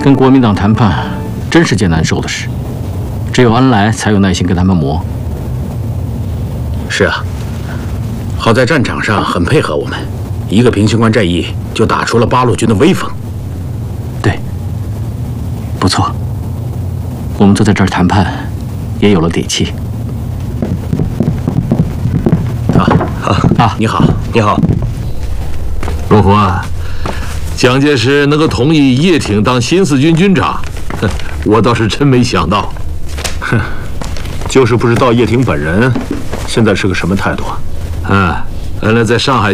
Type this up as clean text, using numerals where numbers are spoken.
跟国民党谈判真是件难受的事，只有恩来才有耐心跟他们磨。 是啊，好在战场上很配合我们，一个平型关战役就打出了八路军的威风。 对，不错，我们坐在这儿谈判，也有了底气。 你好， 你好， 荣福啊，蒋介石能够同意叶挺当新四军军长，我倒是真没想到。 哼，就是不知道叶挺本人现在是个什么态度啊？ 原来在上海。